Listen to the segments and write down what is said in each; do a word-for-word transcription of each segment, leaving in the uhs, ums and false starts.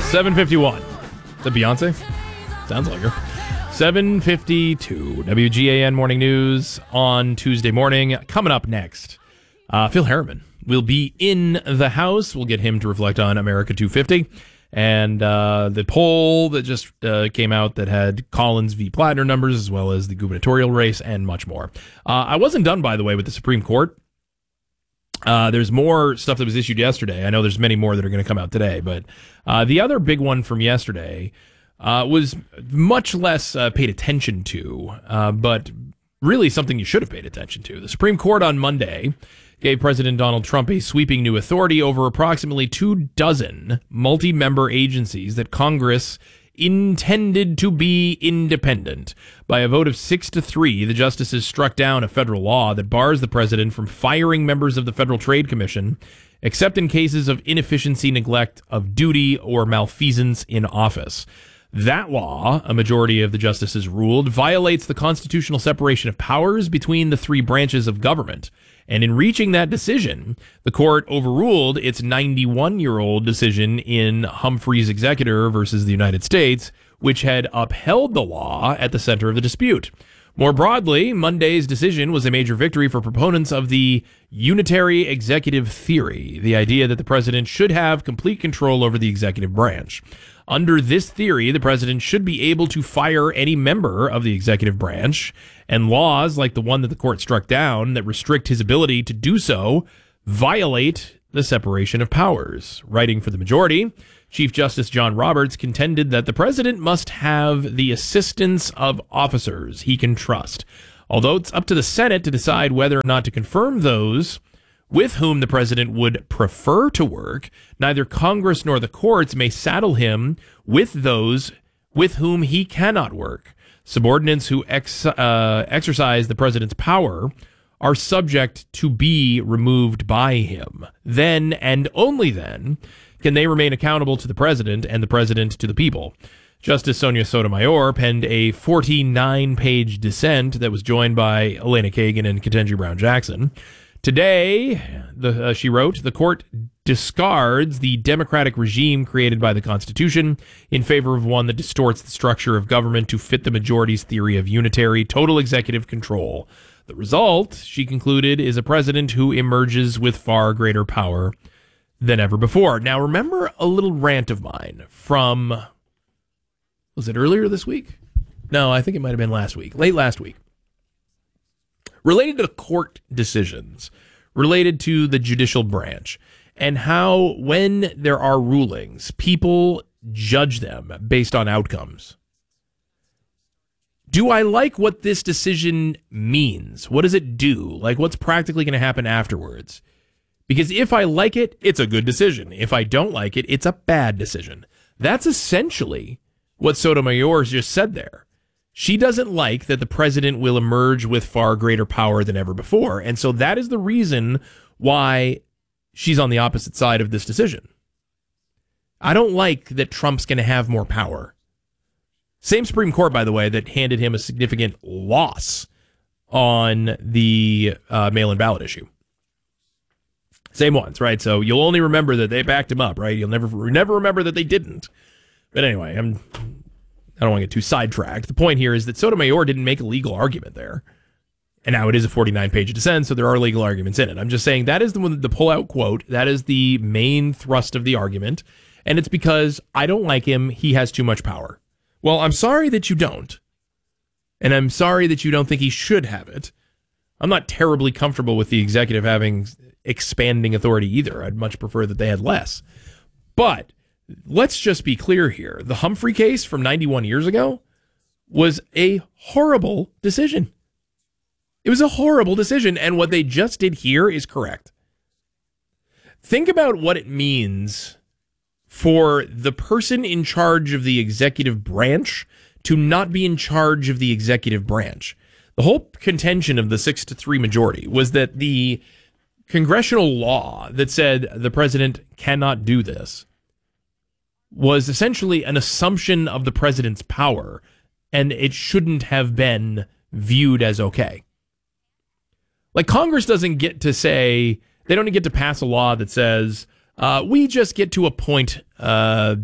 seven fifty-one. Is that Beyonce? Sounds like her. seven fifty-two. W G A N Morning News on Tuesday morning. Coming up next, uh, Phil Harriman will be in the house. We'll get him to reflect on America two fifty. And uh, the poll that just uh, came out that had Collins v. Plattner numbers, as well as the gubernatorial race, and much more. Uh, I wasn't done, by the way, with the Supreme Court. Uh, there's more stuff that was issued yesterday. I know there's many more that are going to come out today. But uh, the other big one from yesterday uh, was much less uh, paid attention to, uh, but really something you should have paid attention to. The Supreme Court on Monday gave President Donald Trump a sweeping new authority over approximately two dozen multi-member agencies that Congress intended to be independent. By a vote of six to three, the justices struck down a federal law that bars the president from firing members of the Federal Trade Commission, except in cases of inefficiency, neglect of duty, or malfeasance in office. That law, a majority of the justices ruled, violates the constitutional separation of powers between the three branches of government. And in reaching that decision, the court overruled its ninety-one-year-old decision in Humphreys Executor versus the United States, which had upheld the law at the center of the dispute. More broadly, Monday's decision was a major victory for proponents of the unitary executive theory, the idea that the president should have complete control over the executive branch. Under this theory, the president should be able to fire any member of the executive branch, and laws like the one that the court struck down that restrict his ability to do so violate the separation of powers. Writing for the majority, Chief Justice John Roberts contended that the president must have the assistance of officers he can trust, although it's up to the Senate to decide whether or not to confirm those with whom the president would prefer to work. Neither Congress nor the courts may saddle him with those with whom he cannot work. Subordinates who ex, uh, exercise the president's power are subject to be removed by him. Then, and only then, can they remain accountable to the president and the president to the people. Justice Sonia Sotomayor penned a forty-nine page dissent that was joined by Elena Kagan and Ketanji Brown Jackson. Today, the, uh, she wrote, the court discards the democratic regime created by the Constitution in favor of one that distorts the structure of government to fit the majority's theory of unitary, total executive control. The result, she concluded, is a president who emerges with far greater power than ever before. Now, remember a little rant of mine from, was it earlier this week? No, I think it might have been last week, late last week. Related to court decisions, related to the judicial branch, and how when there are rulings, people judge them based on outcomes. Do I like what this decision means? What does it do? Like, what's practically going to happen afterwards? Because if I like it, it's a good decision. If I don't like it, it's a bad decision. That's essentially what Sotomayor just said there. She doesn't like that the president will emerge with far greater power than ever before. And so that is the reason why she's on the opposite side of this decision. I don't like that Trump's going to have more power. Same Supreme Court, by the way, that handed him a significant loss on the uh, mail-in ballot issue. Same ones, right? So you'll only remember that they backed him up, right? You'll never never remember that they didn't. But anyway, I'm... I don't want to get too sidetracked. The point here is that Sotomayor didn't make a legal argument there. And now it is a forty-nine page dissent, so there are legal arguments in it. I'm just saying that is the one, the pull-out quote. That is the main thrust of the argument. And it's because I don't like him. He has too much power. Well, I'm sorry that you don't. And I'm sorry that you don't think he should have it. I'm not terribly comfortable with the executive having expanding authority either. I'd much prefer that they had less. But let's just be clear here. The Humphrey case from ninety-one years ago was a horrible decision. It was a horrible decision, and what they just did here is correct. Think about what it means for the person in charge of the executive branch to not be in charge of the executive branch. The whole contention of the six to three majority was that the congressional law that said the president cannot do this was essentially an assumption of the president's power, and it shouldn't have been viewed as okay. Like, Congress doesn't get to say, they don't get to pass a law that says, uh, we just get to appoint, uh,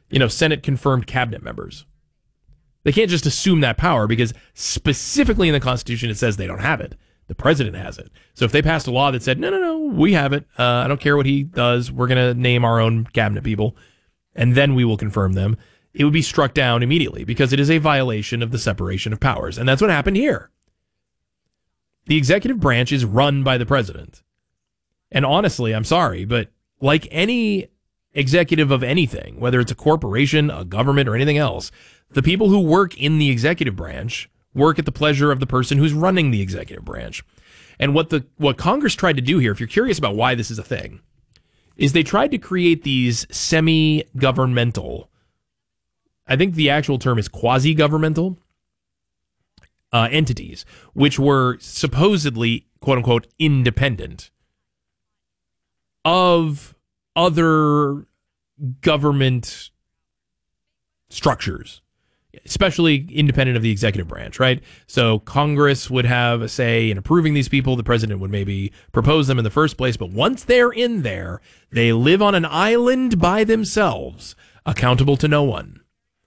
you know, Senate confirmed cabinet members. They can't just assume that power because specifically in the Constitution it says they don't have it. The president has it. So if they passed a law that said, no, no, no, we have it. Uh, I don't care what he does. We're going to name our own cabinet people, and then we will confirm them. It would be struck down immediately because it is a violation of the separation of powers. And that's what happened here. The executive branch is run by the president. And honestly, I'm sorry, but like any executive of anything, whether it's a corporation, a government, or anything else, the people who work in the executive branch work at the pleasure of the person who's running the executive branch. And what the what Congress tried to do here, if you're curious about why this is a thing, is they tried to create these semi-governmental, I think the actual term is quasi-governmental, uh, entities, which were supposedly, quote-unquote, independent of other government structures, especially independent of the executive branch, right? So Congress would have a say in approving these people. The president would maybe propose them in the first place. But once they're in there, they live on an island by themselves, accountable to no one.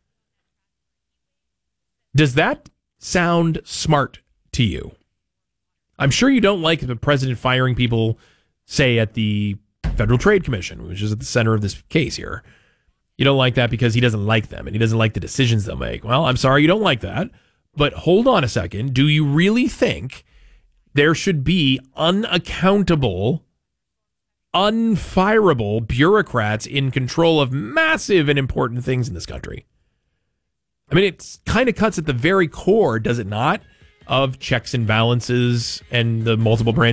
Does that sound smart to you? I'm sure you don't like the president firing people, say, at the Federal Trade Commission, which is at the center of this case here. You don't like that because he doesn't like them and he doesn't like the decisions they'll make. Well, I'm sorry you don't like that, but hold on a second. Do you really think there should be unaccountable, unfireable bureaucrats in control of massive and important things in this country? I mean, it kind of cuts at the very core, does it not, of checks and balances and the multiple branch